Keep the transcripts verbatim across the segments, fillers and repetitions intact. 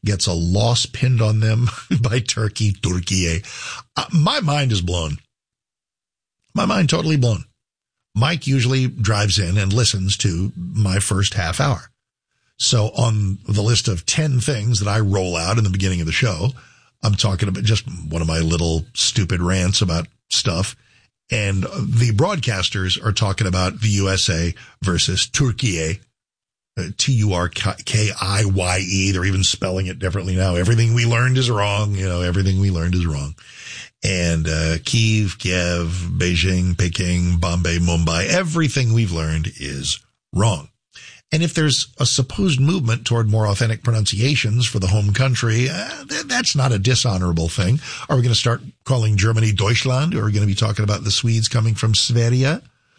gets a loss pinned on them by Turkey, Turkey. Uh, my mind is blown. My mind totally blown. Mike usually drives in and listens to my first half hour. So on the list of ten things that I roll out in the beginning of the show, I'm talking about just one of my little stupid rants about stuff. And the broadcasters are talking about the U S A versus Turkey, uh, T U R K I Y E. They're even spelling it differently now. Everything we learned is wrong. You know, everything we learned is wrong. And uh Kyiv, Kiev, Beijing, Peking, Bombay, Mumbai, everything we've learned is wrong. And if there's a supposed movement toward more authentic pronunciations for the home country, uh, th- that's not a dishonorable thing. Are we going to start calling Germany Deutschland? Or are we going to be talking about the Swedes coming from Sverige?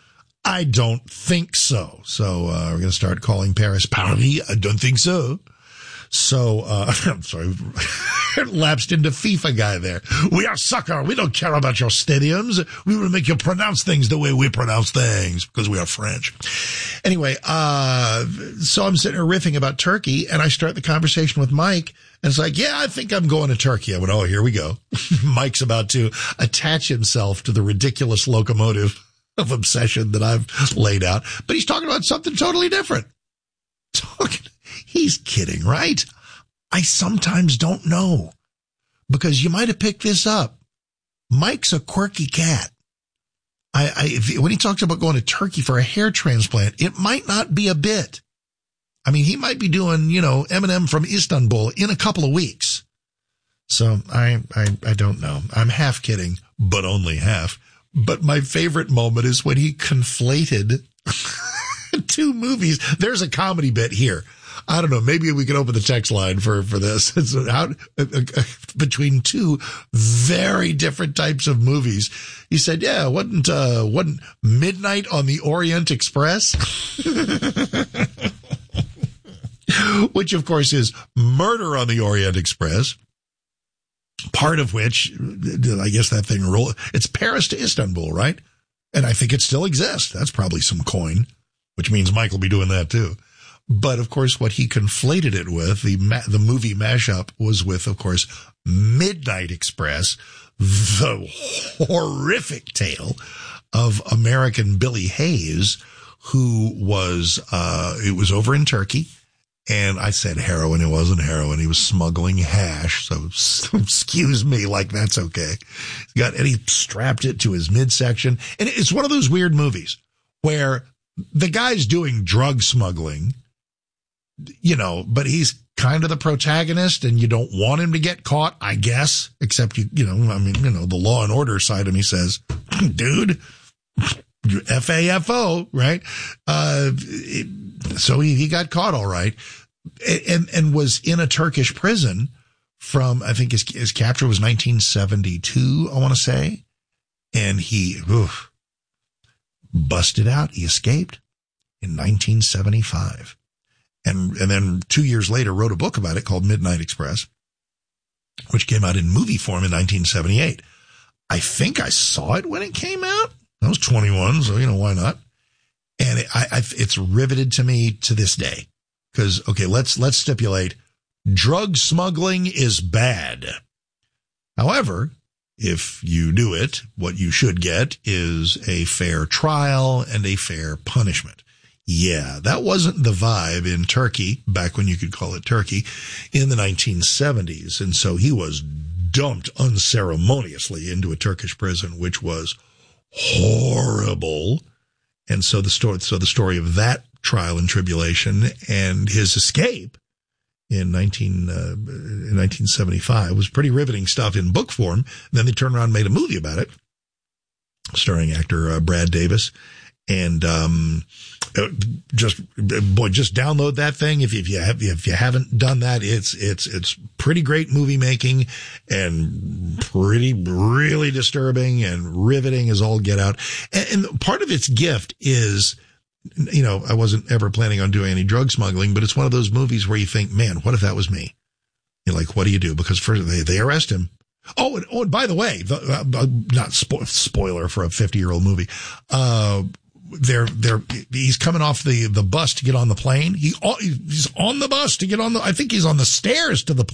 I don't think so. So uh we're going to start calling Paris Paris? I don't think so. So, uh, I'm sorry, lapsed into FIFA guy there. We are soccer. We don't care about your stadiums. We will make you pronounce things the way we pronounce things because we are French. Anyway, uh, so I'm sitting here riffing about Turkey and I start the conversation with Mike and it's like, yeah, I think I'm going to Turkey. I went, oh, here we go. Mike's about to attach himself to the ridiculous locomotive of obsession that I've laid out, but he's talking about something totally different. Talking. He's kidding, right? I sometimes don't know because you might have picked this up. Mike's a quirky cat. I, I if, when he talks about going to Turkey for a hair transplant, it might not be a bit. I mean, he might be doing, you know, Eminem from Istanbul in a couple of weeks. So I, I, I don't know. I'm half kidding, but only half. But my favorite moment is when he conflated two movies. There's a comedy bit here. I don't know. Maybe we could open the text line for, for this. It's how, uh, uh, between two very different types of movies. He said, yeah, wasn't, uh, wasn't Midnight on the Orient Express? Which of course is Murder on the Orient Express. Part of which, I guess that thing roll, it's Paris to Istanbul, right? And I think it still exists. That's probably some coin, which means Mike will be doing that too. But of course, what he conflated it with, the ma- the movie mashup was with, of course, Midnight Express, the horrific tale of American Billy Hayes, who was, uh, it was over in Turkey. And I said heroin. It wasn't heroin. He was smuggling hash. So excuse me, like that's okay. He got, and he strapped it to his midsection. And it's one of those weird movies where the guy's doing drug smuggling, you know, but he's kind of the protagonist and you don't want him to get caught, I guess, except you, you know, I mean, you know, the law and order side of me says, dude, F A F O, right? Uh, it, so he, he got caught all right and, and was in a Turkish prison from, I think his, his capture was nineteen seventy-two, I want to say. And he, oof, busted out. He escaped in nineteen seventy-five. And, and then two years later wrote a book about it called Midnight Express, which came out in movie form in nineteen seventy-eight. I think I saw it when it came out. I was twenty-one, so, you know, why not? And it, I, I, it's riveted to me to this day. Because, okay, let's, let's stipulate drug smuggling is bad. However, if you do it, what you should get is a fair trial and a fair punishment. Yeah, that wasn't the vibe in Turkey, back when you could call it Turkey, in the nineteen seventies. And so he was dumped unceremoniously into a Turkish prison, which was horrible. And so the story, so the story of that trial and tribulation and his escape in nineteen, uh, in nineteen seventy-five was pretty riveting stuff in book form. Then they turned around and made a movie about it, starring actor uh, Brad Davis. And, um, just, boy, just download that thing. If, if you have, if you haven't done that, it's, it's, it's pretty great movie making and pretty, really disturbing and riveting as all get out. And, and part of its gift is, you know, I wasn't ever planning on doing any drug smuggling, but it's one of those movies where you think, man, what if that was me? You're like, what do you do? Because first they, they arrest him. Oh, and, oh, and by the way, the, uh, not spo- spoiler for a fifty year old movie. Uh, They're, they're, he's coming off the, the bus to get on the plane. He, he's on the bus to get on the, I think he's on the stairs to the